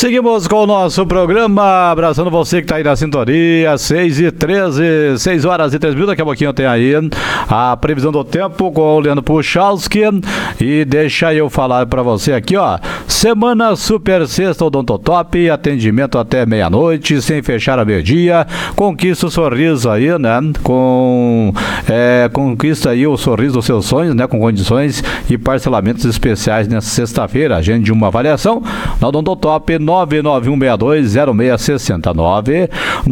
Seguimos com o nosso programa, abraçando você que está aí na sintonia, 6h13, 6 horas e 3 minutos, daqui a pouquinho tem aí a previsão do tempo com o Leandro Puchalski, e deixa eu falar para você aqui, ó, semana super sexta Odontotop, atendimento até meia-noite, sem fechar a meio-dia, conquista o sorriso aí, né, conquista aí o sorriso dos seus sonhos, né, com condições e parcelamentos especiais nessa sexta-feira, agende de uma avaliação na Odontotop, 991620660,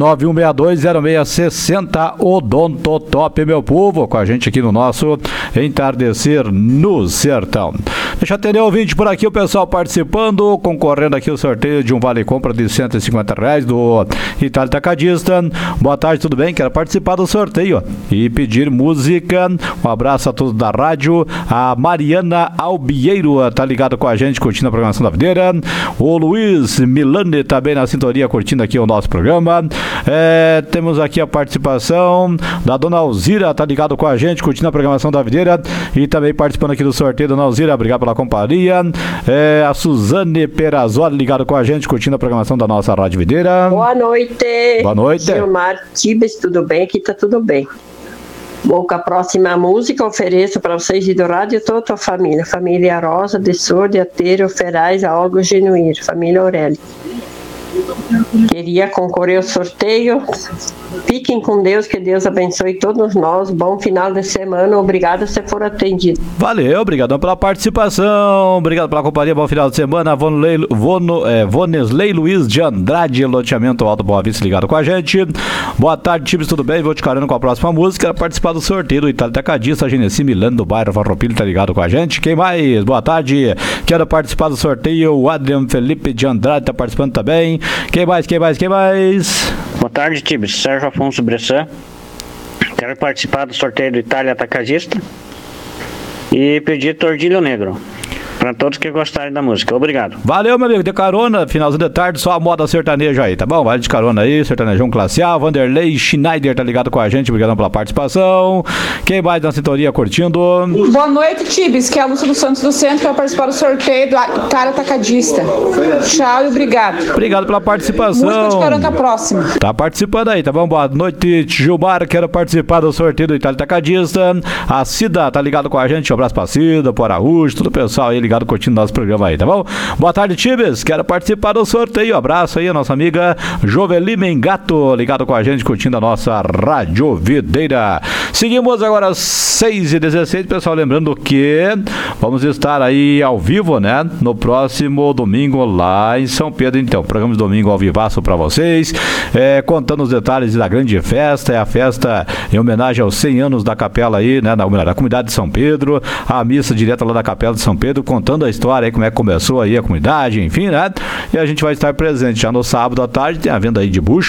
91620660, Odontotop, meu povo, com a gente aqui no nosso Entardecer no Sertão. Deixa eu atender o ouvinte por aqui, o pessoal participando, concorrendo aqui o sorteio de um vale-compra de R$150 do Itália Atacadista. Boa tarde, tudo bem? Quero participar do sorteio e pedir música. Um abraço a todos da rádio. A Mariana Albieiro tá ligado com a gente, curtindo a programação da videira. O Luiz Milani também na sintonia, curtindo aqui o nosso programa. Temos aqui a participação da dona Alzira, tá ligado com a gente, curtindo a programação da videira e também participando aqui do sorteio. Dona Alzira, obrigado pela companhia. A Suzane Perazzoli ligado com a gente, curtindo a programação da nossa Rádio Videira. Boa noite. Boa noite. Gilmar Tibes, tudo bem? Aqui tá tudo bem. Bom, com a próxima música ofereço para vocês e do rádio e toda a família. Família Rosa, de Sorda, Ateiro, Ferais, Algo Genuíno, família Aurélio. Queria concorrer ao sorteio. Fiquem com Deus, que Deus abençoe todos nós. Bom final de semana. Obrigado se for atendido. Valeu, obrigadão pela participação. Obrigado pela companhia. Bom final de semana. Vonesley Luiz de Andrade, loteamento Alto Boa Vista, ligado com a gente. Boa tarde, times, tudo bem? Vou te carando com a próxima música. Quero participar do sorteio do Itália Atacadista. Genesi Milano do bairro Farroupilha, tá ligado com a gente. Quem mais? Boa tarde. Quero participar do sorteio. O Adriano Felipe de Andrade tá participando também. Quem mais? Boa tarde, Tibes. Sérgio Afonso Bressan. Quero participar do sorteio do Itália Atacadista e pedir Tordilho Negro para todos que gostarem da música. Obrigado. Valeu, meu amigo. De carona, finalzinho de tarde, só a moda sertaneja aí, tá bom? Vai de carona aí, sertanejão classe A. Vanderlei Schneider tá ligado com a gente, obrigado pela participação. Quem mais na sintonia curtindo? Boa noite, Tibes, que é a Lúcia dos Santos do Centro, para participar do sorteio do Itália Atacadista. Tchau e obrigado. Obrigado pela participação. Música de carona a próxima. Tá participando aí, tá bom? Boa noite, Gilmar. Quero participar do sorteio do Itália Atacadista. A Cida tá ligado com a gente, um abraço pra Cida, pro Araújo, todo o pessoal aí ligado curtindo nosso programa aí, tá bom? Boa tarde, Tibes, quero participar do sorteio, abraço aí a nossa amiga Joveli Mengato, ligado com a gente, curtindo a nossa Rádio Videira. Seguimos agora às 6h16, pessoal, lembrando que vamos estar aí ao vivo, né, no próximo domingo lá em São Pedro, então, programa de domingo ao vivaço pra vocês, contando os detalhes da grande festa, é a festa em homenagem aos 100 anos da capela aí, né, da comunidade de São Pedro, a missa direta lá da capela de São Pedro, contando a história aí, como é que começou aí a comunidade, enfim, né? E a gente vai estar presente já no sábado à tarde, tem a venda aí de bucho,